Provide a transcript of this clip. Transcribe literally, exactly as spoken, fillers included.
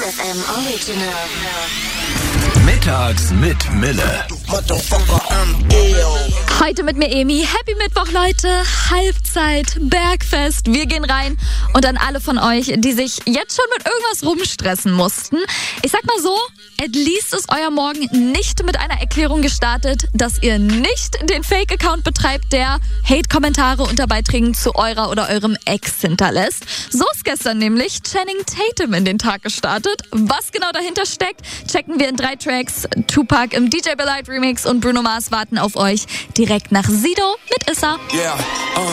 F M Original. Mittags mit Mille. Heute mit mir Emi. Happy Mittwoch, Leute. Halbzeit, Bergfest. Wir gehen rein. Und an alle von euch, die sich jetzt schon mit irgendwas rumstressen mussten. Ich sag mal so, at least ist euer Morgen nicht mit einer Erklärung gestartet, dass ihr nicht den Fake-Account betreibt, der Hate-Kommentare unter Beiträgen zu eurer oder eurem Ex hinterlässt. So ist gestern nämlich Channing Tatum in den Tag gestartet. Was genau dahinter steckt, checken wir in drei Tracks. Tupac im D J Belite Remix und Bruno Mars warten auf euch direkt nach Sido mit Issa. Yeah, uh.